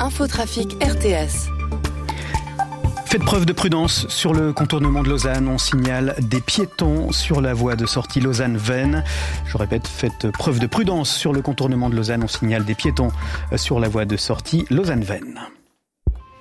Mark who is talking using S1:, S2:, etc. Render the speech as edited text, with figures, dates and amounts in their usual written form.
S1: L'infotrafic RTS.
S2: Faites preuve de prudence sur le contournement de Lausanne. On signale des piétons sur la voie de sortie Lausanne-Vennes. Je répète, faites preuve de prudence sur le contournement de Lausanne. On signale des piétons sur la voie de sortie Lausanne-Vennes.